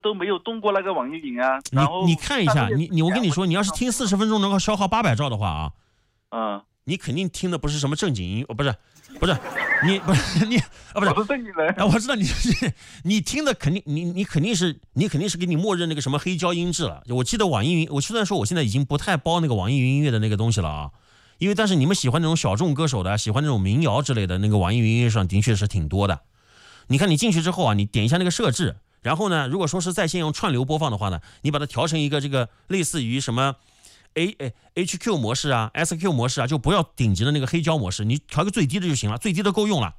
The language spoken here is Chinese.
都没有动过那个网易云啊。然后你看一下，我跟你说，你要是听40分钟能够消耗800兆的话啊，你肯定听的不是什么正经音，不是你不是你不是我是正经人我知道你听的肯定你肯定是给你默认那个什么黑胶音质了。我记得网易云，我虽然说我现在已经不太包那个网易云音乐的那个东西了啊，因为但是你们喜欢那种小众歌手的，喜欢那种民谣之类的，那个网易云音乐上的确是挺多的。你看你进去之后啊，你点一下那个设置，然后呢，如果说是在线用串流播放的话呢，你把它调成一个这个类似于什么 HQ 模式啊 SQ 模式啊，就不要顶级的那个黑胶模式，你调个最低的就行了，最低的够用了。